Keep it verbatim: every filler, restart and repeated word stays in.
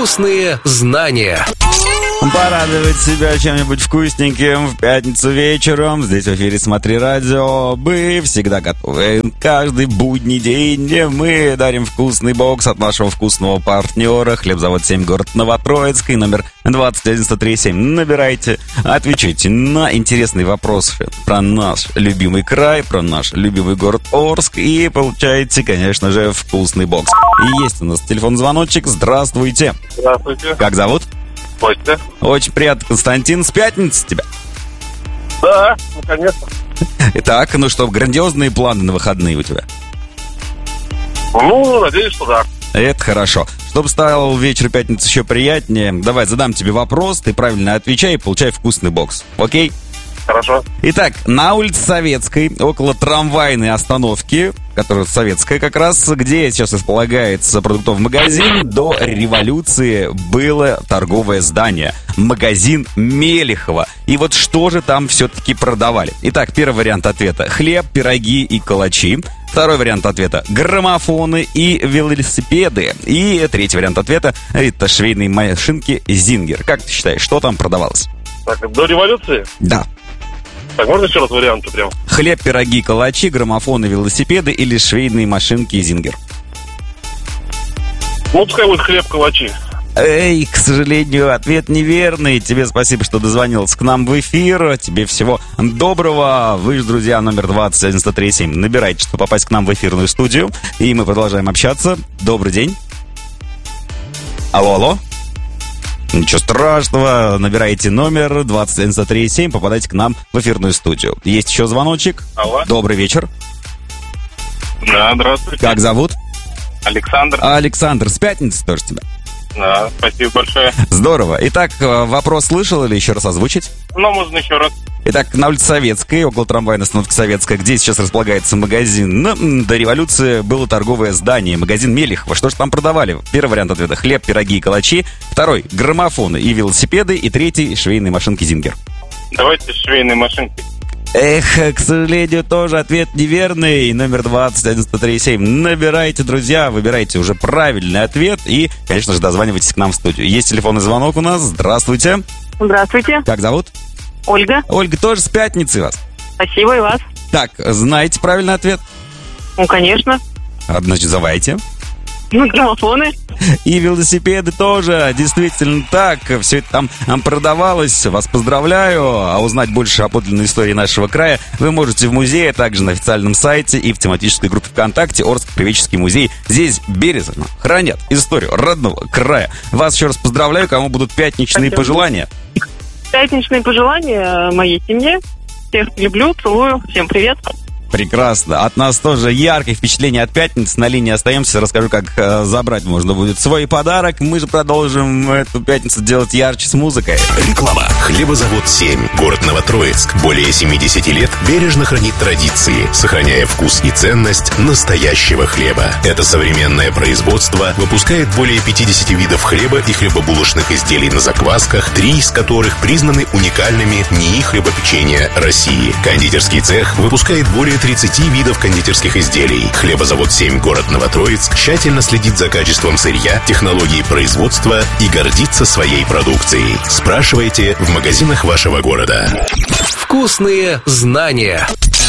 Вкусные знания. Порадовать себя чем-нибудь вкусненьким в пятницу вечером. Здесь в эфире «Смотри радио». Мы всегда готовы. Каждый будний день мы дарим вкусный бокс от нашего вкусного партнера. Хлебзавод семь, город Новотроицкий, номер двадцать один сто тридцать семь. Набирайте, отвечайте на интересные вопросы про наш любимый край, про наш любимый город Орск. И получаете, конечно же, вкусный бокс. И есть у нас телефон-звоночек. Здравствуйте. Здравствуйте. Как зовут? Костя. Очень приятно, Константин. С пятницы тебя. Да, наконец-то. Итак, ну что, грандиозные планы на выходные у тебя? Ну, надеюсь, что да. Это хорошо. Чтобы стал вечер пятницы еще приятнее, давай задам тебе вопрос, ты правильно отвечай и получай вкусный бокс. Окей? Хорошо. Итак, на улице Советской, около трамвайной остановки, которая советская как раз, где сейчас располагается продуктовый магазин, до революции было торговое здание. Магазин Мелехова. И вот что же там все-таки продавали? Итак, первый вариант ответа: хлеб, пироги и калачи. Второй вариант ответа: граммофоны и велосипеды. И третий вариант ответа: это швейные машинки Зингер. Как ты считаешь, что там продавалось? Так, до революции? Да. Так, можно еще раз варианты прям? Хлеб, пироги, калачи, граммофоны, велосипеды или швейные машинки Зингер? Ну, пускай будет хлеб, калачи. Эй, к сожалению, ответ неверный. Тебе спасибо, что дозвонился к нам в эфир. Тебе всего доброго. Вы же, друзья, номер двадцать один сто тридцать семь. Набирайте, чтобы попасть к нам в эфирную студию. И мы продолжаем общаться. Добрый день. Алло, алло. Ничего страшного, набирайте номер двадцать один сто тридцать семь, попадайте к нам в эфирную студию. Есть еще звоночек. Алло. Добрый вечер. Да, здравствуйте. Как зовут? Александр. Александр, с пятницы тоже тебя. Да, спасибо большое. Здорово. Итак, вопрос слышал или еще раз озвучить? Ну, можно еще раз. Итак, на улице Советской, около трамвайной остановки Советская, где сейчас располагается магазин, ну, до революции было торговое здание, магазин Мелехова. Что же там продавали? Первый вариант ответа: хлеб, пироги и калачи. Второй — граммофоны и велосипеды. И третий — швейные машинки Зингер. Давайте швейные машинки. Эх, к сожалению, тоже ответ неверный. Номер двадцать один сто тридцать семь. Набирайте, друзья, выбирайте уже правильный ответ и, конечно же, дозванивайтесь к нам в студию. Есть телефонный звонок у нас. Здравствуйте. Здравствуйте. Как зовут? Ольга. Ольга, тоже с пятницы вас. Спасибо, и вас. Так, знаете правильный ответ? Ну, конечно. Значит, давайте. Ну, граммофоны. И велосипеды тоже, действительно так. Все это там продавалось. Вас поздравляю. А узнать больше о подлинной истории нашего края вы можете в музее, а также на официальном сайте и в тематической группе ВКонтакте Орский краеведческий музей. Здесь бережно хранят историю родного края. Вас еще раз поздравляю. Кому будут пятничные Спасибо. пожелания? Пятничные пожелания моей семье. Всех люблю, целую. Всем привет. Прекрасно. От нас тоже яркое впечатление от пятницы. На линии остаемся. Расскажу, как э, забрать можно будет свой подарок. Мы же продолжим эту пятницу делать ярче с музыкой. Реклама. Хлебозавод семь, город Новотроицк. Более семьдесят лет бережно хранит традиции, сохраняя вкус и ценность настоящего хлеба. Это современное производство выпускает более пятидесяти видов хлеба и хлебобулочных изделий на заквасках, три из которых признаны уникальными НИИ хлебопечения России. Кондитерский цех выпускает более тридцати видов кондитерских изделий. Хлебозавод семь, город Новотроицк, тщательно следит за качеством сырья, технологией производства и гордится своей продукцией. Спрашивайте в магазинах вашего города. Вкусные знания.